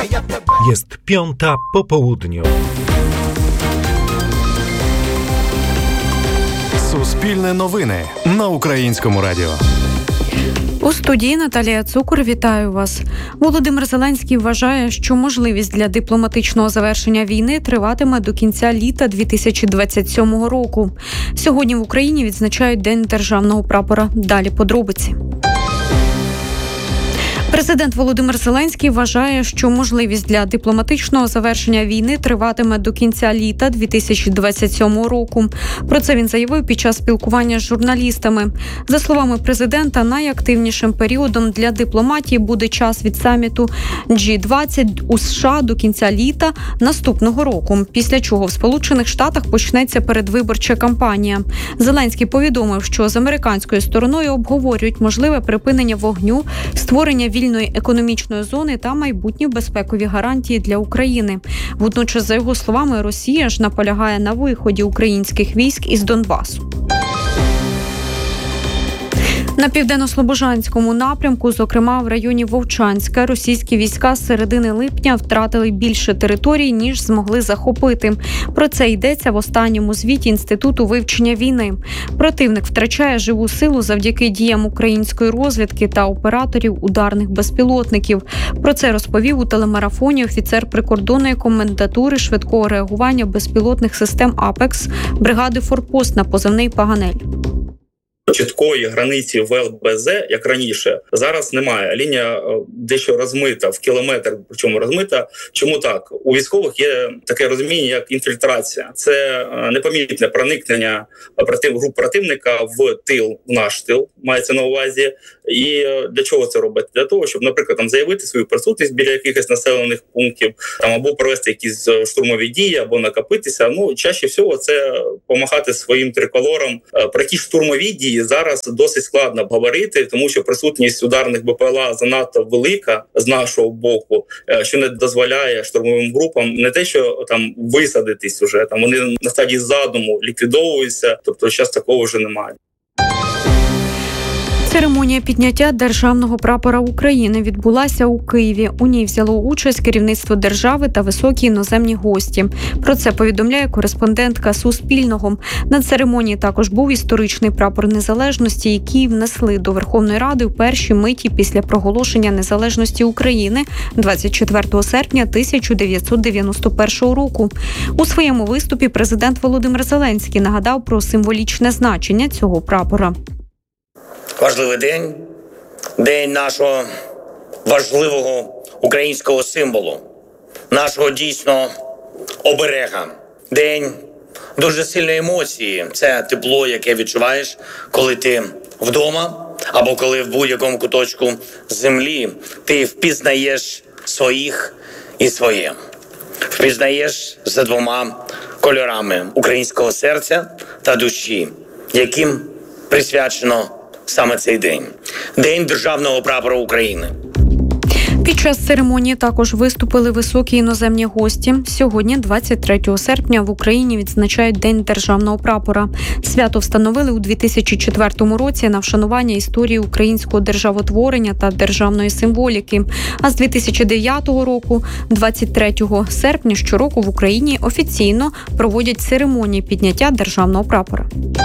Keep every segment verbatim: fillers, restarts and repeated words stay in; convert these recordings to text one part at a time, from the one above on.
Jest piąta po południu. Суспільне новини на Українському радіо. У студії Наталія Цукор, вітаю вас. Володимир Зеленський вважає, що можливість для дипломатичного завершення війни триватиме до кінця літа дві тисячі двадцять сьомого року. Сьогодні в Україні відзначають День державного прапора. Далі подробиці. Президент Володимир Зеленський вважає, що можливість для дипломатичного завершення війни триватиме до кінця літа дві тисячі двадцять сьомого року. Про це він заявив під час спілкування з журналістами. За словами президента, найактивнішим періодом для дипломатії буде час від саміту джі двадцять у США до кінця літа наступного року, після чого в Сполучених Штатах почнеться передвиборча кампанія. Зеленський повідомив, що з американською стороною обговорюють можливе припинення вогню, створення вільної економічної зони та майбутні безпекові гарантії для України. Водночас, за його словами, Росія ж наполягає на виході українських військ із Донбасу. На південно-слобожанському напрямку, зокрема в районі Вовчанська, російські війська з середини липня втратили більше територій, ніж змогли захопити. Про це йдеться в останньому звіті Інституту вивчення війни. Противник втрачає живу силу завдяки діям української розвідки та операторів ударних безпілотників. Про це розповів у телемарафоні офіцер прикордонної комендатури швидкого реагування безпілотних систем «Апекс» бригади «Форпост» на позивний «Паганель». Чіткої границі в ел бе зет, як раніше, зараз немає. Лінія дещо розмита, в кілометр, причому розмита. Чому так? У військових є таке розуміння, як інфільтрація. Це непомітне проникнення груп противника в тил, в наш тил, мається на увазі. І для чого це робити? Для того, щоб, наприклад, там заявити свою присутність біля якихось населених пунктів, там або провести якісь штурмові дії, або накопитися. Ну, чаще всього це помахати своїм триколором. Про ті штурмові дії зараз досить складно говорити, тому що присутність ударних бе пе ел а занадто велика з нашого боку, що не дозволяє штурмовим групам не те, що там висадитись уже, там вони на стадії задуму ліквідовуються, тобто зараз такого вже немає. Церемонія підняття державного прапора України відбулася у Києві. У ній взяло участь керівництво держави та високі іноземні гості. Про це повідомляє кореспондентка Суспільного. На церемонії також був історичний прапор незалежності, який внесли до Верховної Ради в перші миті після проголошення незалежності України двадцять четвертого серпня тисяча дев'ятсот дев'яносто першого року. У своєму виступі президент Володимир Зеленський нагадав про символічне значення цього прапора. Важливий день, день нашого важливого українського символу, нашого дійсно оберега. День дуже сильної емоції. Це тепло, яке відчуваєш, коли ти вдома або коли в будь-якому куточку землі ти впізнаєш своїх і своє. Впізнаєш за двома кольорами українського серця та душі, яким присвячено саме цей день. День державного прапора України. Під час церемонії також виступили високі іноземні гості. Сьогодні, двадцять третього серпня, в Україні відзначають День державного прапора. Свято встановили у дві тисячі четвертому році на вшанування історії українського державотворення та державної символіки. А з дві тисячі дев'ятого року, двадцять третього серпня, щороку в Україні офіційно проводять церемонії підняття державного прапора.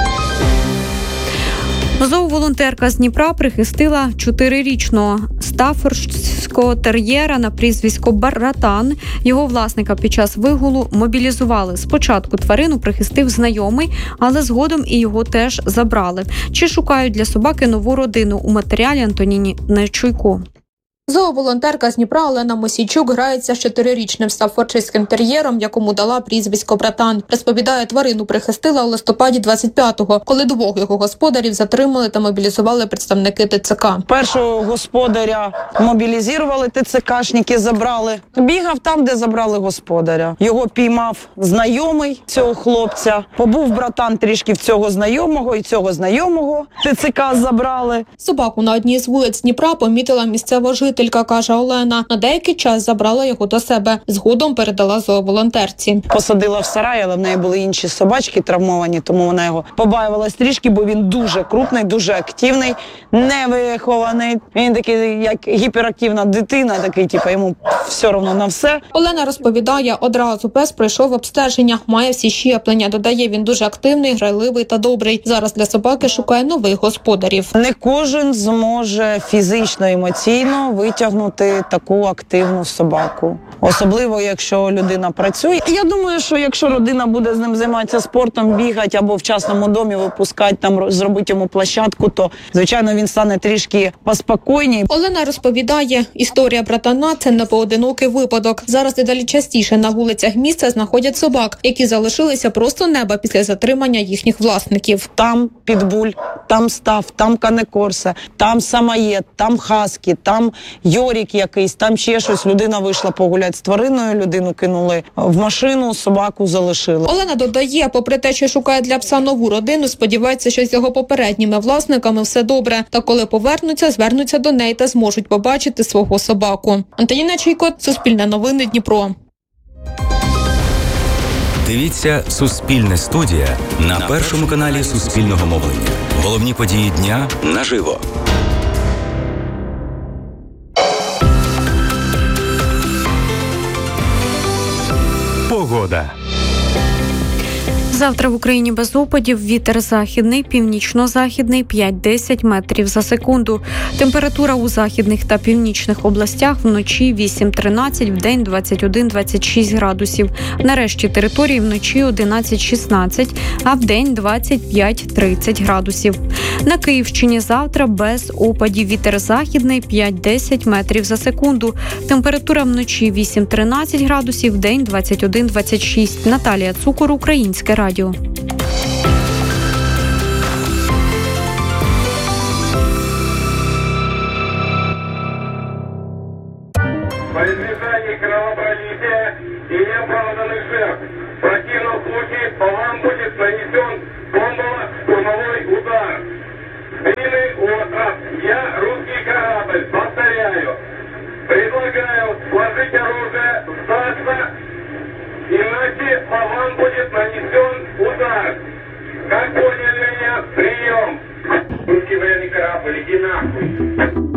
Зооволонтерка з Дніпра прихистила чотирирічного стаффордширського тер'єра на прізвисько Братан. Його власника під час вигулу мобілізували. Спочатку тварину прихистив знайомий, але згодом і його теж забрали. Чи шукають для собаки нову родину? У матеріалі Антоніни Нечуйко. Зооволонтерка з Дніпра Олена Мосійчук грається з чотирирічним стаффордширським тер'єром, якому дала прізвисько Братан. Розповідає, тварину прихистила у листопаді двадцять п'ятого, коли двох його господарів затримали та мобілізували представники те це ка. Першого господаря мобілізували, те це кашники забрали. Бігав там, де забрали господаря. Його піймав знайомий цього хлопця. Побув Братан трішки в цього знайомого і цього знайомого те це ка забрали. Собаку на одній з вулиць Дніпра помітила місцева жителька. вихователька, каже Олена. На деякий час забрала його до себе. Згодом передала зооволонтерці. Посадила в сарай, але в неї були інші собачки травмовані, тому вона його побаювалась трішки, бо він дуже крупний, дуже активний, невихований. Він такий, як гіперактивна дитина, такий, типу, йому все одно на все. Олена розповідає, одразу пес пройшов обстеження, має всі щеплення. Додає, він дуже активний, грайливий та добрий. Зараз для собаки шукає нових господарів. Не кожен зможе фізично, емоційно витягнути таку активну собаку. Особливо, якщо людина працює. Я думаю, що якщо родина буде з ним займатися спортом, бігати або в частному домі випускати, там зробити йому площадку, то, звичайно, він стане трішки поспокійній. Олена розповідає, історія братана – це не поодинокий випадок. Зараз дедалі частіше на вулицях міста знаходять собак, які залишилися просто неба після затримання їхніх власників. Там підбуль, там став, там канекорса, там самоєд, там хаскі, там йорік якийсь, там ще щось. Людина вийшла погуляти з твариною, людину кинули в машину, собаку залишили. Олена додає, попри те, що шукає для пса нову родину, сподівається, що з його попередніми власниками все добре. Та коли повернуться, звернуться до неї та зможуть побачити свого собаку. Антоніна Чайко, Суспільне новини, Дніпро. Дивіться «Суспільне студія» на першому каналі Суспільного мовлення. Головні події дня наживо. Погода. Завтра в Україні без опадів, вітер західний, північно-західний п'ять-десять метрів за секунду. Температура у західних та північних областях вночі вісім-тринадцять, вдень двадцять один - двадцять шість градусів. На решті території вночі одинадцять-шістнадцять, а вдень двадцять п'ять - тридцять градусів. На Київщині завтра без опадів, вітер західний п'ять-десять метрів за секунду. Температура вночі вісім-тринадцять градусів, вдень двадцять один - двадцять шість. Наталія Цукор, Українське радіо. Во избежание кровопролития и неоправданных жертв. В противном случае по вам будет нанесен бомбово-штурмовой удар. Длинный остров. Я русский корабль. Повторяю. Предлагаю сложить оружие, сдаться, иначе по вам будет нанесен удар. Как поняли меня? Прием. Русский военный корабль, иди нахуй.